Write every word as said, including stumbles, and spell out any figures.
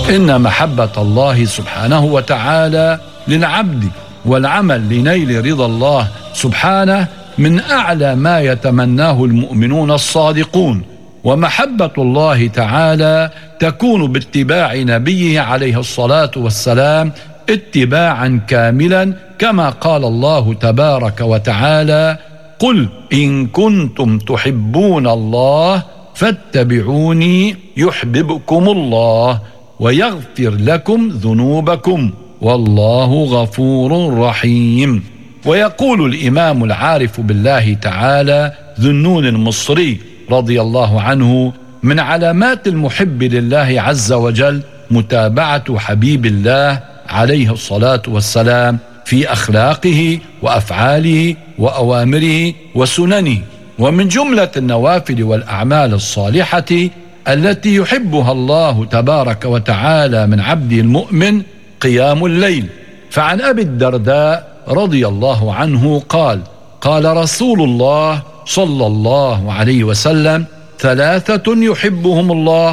إن محبة الله سبحانه وتعالى للعبد والعمل لنيل رضا الله سبحانه من أعلى ما يتمناه المؤمنون الصادقون، ومحبة الله تعالى تكون باتباع نبيه عليه الصلاة والسلام اتباعا كاملا، كما قال الله تبارك وتعالى: قل إن كنتم تحبون الله فاتبعوني يحببكم الله ويغفر لكم ذنوبكم والله غفور رحيم. ويقول الإمام العارف بالله تعالى ذو النون المصري رضي الله عنه: من علامات المحب لله عز وجل متابعة حبيب الله عليه الصلاة والسلام في أخلاقه وأفعاله وأوامره وسننه. ومن جملة النوافل والأعمال الصالحة التي يحبها الله تبارك وتعالى من عبده المؤمن قيام الليل. فعن أبي الدرداء رضي الله عنه قال: قال رسول الله صلى الله عليه وسلم: ثلاثة يحبهم الله